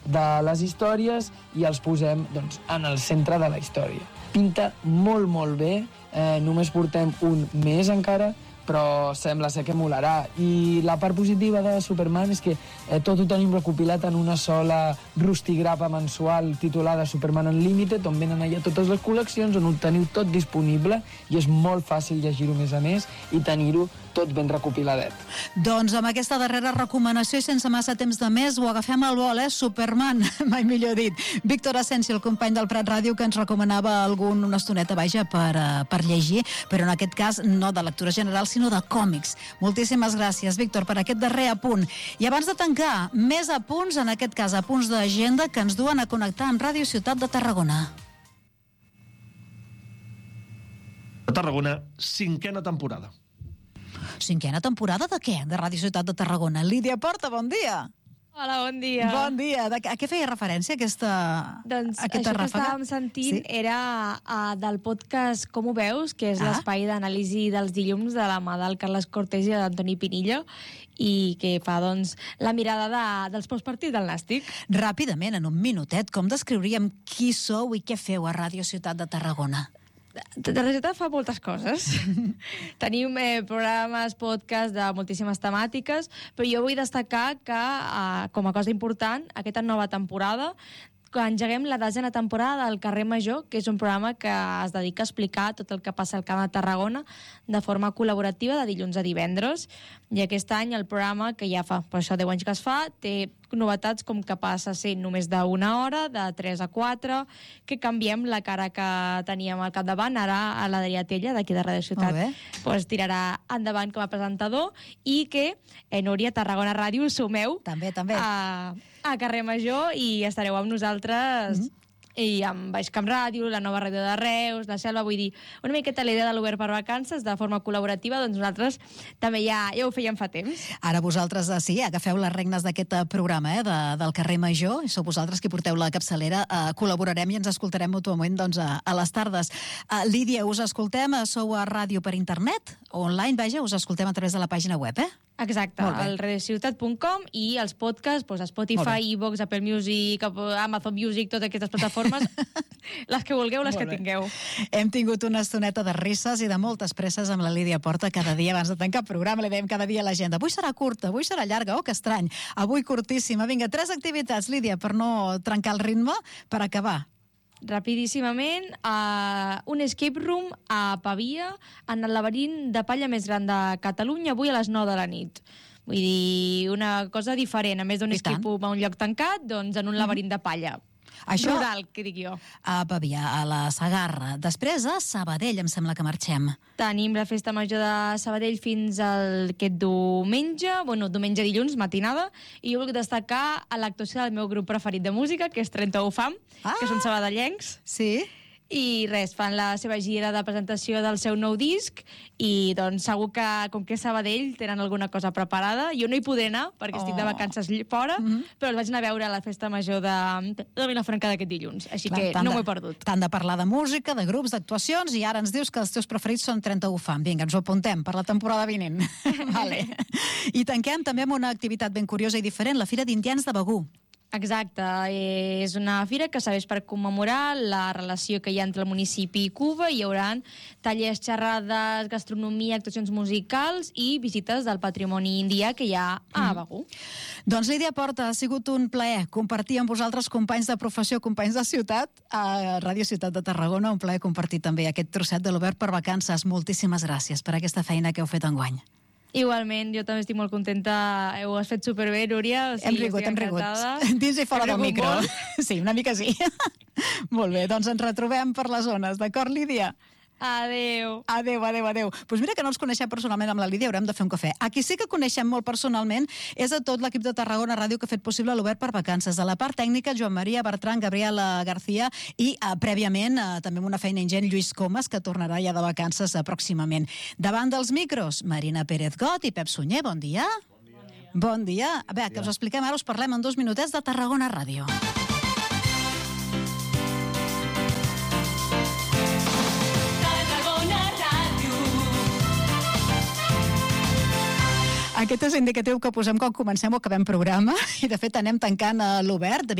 de les històries i els posem doncs, en el centre de la història. Pinta molt, molt bé, només portem un mes encara, però sembla ser que molarà. I la part positiva de Superman és que tot ho tenim recopilat en una sola rustigrapa mensual titulada Superman Unlimited, on venen allà totes les col·leccions, on ho teniu tot disponible i és molt fàcil llegir-ho més a més i tenir-ho tot ben recopiladet. Doncs amb aquesta darrera recomanació i sense massa temps de més ho agafem al vol, Superman, mai millor dit. Víctor Asensi, el company del Prat Ràdio, que ens recomanava una estoneta, vaja, per llegir, però en aquest cas no de lectura general, sinó de còmics. Moltíssimes gràcies, Víctor, per aquest darrer apunt. I abans de tancar, més apunts, en aquest cas apunts d'agenda que ens duen a connectar amb Ràdio Ciutat de Tarragona. Tarragona, 5a temporada. 5a temporada de què? De Ràdio Ciutat de Tarragona. Lídia Porta, bon dia. Hola, bon dia. Bon dia. A què feia referència aquesta Doncs aquesta això que ràfaga? estàvem sentint era del podcast Com ho veus, que és l'espai d'anàlisi dels dilluns de la mà del Carles Cortés i d'Antoni Pinillo, i que fa doncs la mirada dels postpartits del Nàstic. Ràpidament, en un minutet, com descriuríem qui sou i què feu a Ràdio Ciutat de Tarragona? La Ciutat fa moltes coses. Tenim programes, podcasts de moltíssimes temàtiques, però jo vull destacar que, com a cosa important, aquesta nova temporada, que engeguem la 10a temporada del Carrer Major, que és un programa que es dedica a explicar tot el que passa al Camp de Tarragona de forma col·laborativa de dilluns a divendres. I aquest any el programa, que ja fa per això 10 anys que es fa, té novetats com que passa a ser només d'una hora, de 3 a 4, que canviem la cara que teníem al capdavant. Ara a l'Adrià Tella, d'aquí de Ràdio Ciutat, doncs tirarà endavant com a presentador, i que Núria, Tarragona Ràdio, sumeu també a Carrer Major i estareu amb nosaltres i amb Baix Camp Ràdio, la nova ràdio de Reus, la Selva, vull dir, una miqueta la idea de l'Obert per Vacances de forma col·laborativa, doncs nosaltres també ja ho fèiem fa temps. Ara vosaltres, sí, agafeu les regnes d'aquest programa del Carrer Major, i sou vosaltres qui porteu la capçalera, col·laborarem i ens escoltarem mútuament doncs, a les tardes. Lídia, us escoltem, sou a ràdio per internet, online, vaja, us escoltem a través de la pàgina web, Exacte, al radiociutat.com i els podcasts, doncs Spotify, iVoox, Apple Music, Amazon Music, totes aquestes plataformes, les que vulgueu, les que tingueu. Hem tingut una estoneta de risses i de moltes presses amb la Lídia Porta cada dia abans de tancar el programa. Li dèiem cada dia a l'agenda, avui serà curta, avui serà llarga, que estrany, avui curtíssima. Vinga, 3 activitats, Lídia, per no trencar el ritme, per acabar. Rapidíssimament, un escape room a Pavia, en el laberint de palla més gran de Catalunya, avui a les 9 de la nit. Vull dir, una cosa diferent. A més d'un escape room a un lloc tancat, doncs en un laberint de palla. Això, rural, que dic jo. A Pavia, a la Segarra. Després a Sabadell, em sembla que marxem. Tenim la festa major de Sabadell fins aquest diumenge, diumenge dilluns, matinada, i jo vull destacar l'actuació del meu grup preferit de música, que és 31 Fam, que són sabadellencs. Sí. I res, fan la seva gira de presentació del seu nou disc i doncs segur que, com que és Sabadell, tenen alguna cosa preparada. Jo no hi podré anar perquè estic de vacances fora, però els vaig anar a veure a la festa major de Vilafranca d'aquest dilluns, així que no m'ho he perdut. Tant de parlar de música, de grups, d'actuacions, i ara ens dius que els teus preferits són 31 Fam. Vinga, ens ho apuntem per la temporada vinent. Vale. I tanquem també amb una activitat ben curiosa i diferent, la Fira d'Indians de Begur. Exacte, és una fira que serveix per commemorar la relació que hi ha entre el municipi i Cuba. Hi haurà tallers, xerrades, gastronomia, actuacions musicals i visites del patrimoni indià que hi ha a Begur. Doncs Lídia Porta, ha sigut un plaer compartir amb vosaltres, companys de professió, companys de ciutat, a Ràdio Ciutat de Tarragona. Un plaer compartir també aquest trosset de l'Obert per Vacances. Moltíssimes gràcies per aquesta feina que heu fet enguany. Igualment, jo també estic molt contenta, ho has fet superbé, Núria. Hem rigut. Dins i fora del micro. Sí, una mica sí. Molt bé, doncs ens retrobem per les zones, d'acord, Lídia? Adéu. Doncs mira que no els coneixem personalment amb la Lídia, haurem de fer un cafè. A qui sí que coneixem molt personalment és a tot l'equip de Tarragona Ràdio que ha fet possible l'Obert per Vacances. A la part tècnica, Joan Maria Bertran, Gabriela García i, prèviament, també amb una feina ingent, Lluís Comas, que tornarà ja de vacances pròximament. Davant dels micros, Marina Pérez Got i Pep Sunyer, bon dia. Bon dia. A veure, que us expliquem ara, us parlem en 2 minutets de Tarragona Ràdio. Aquest és l'indicatiu que posem quan comencem o acabem programa i de fet anem tancant l'Obert.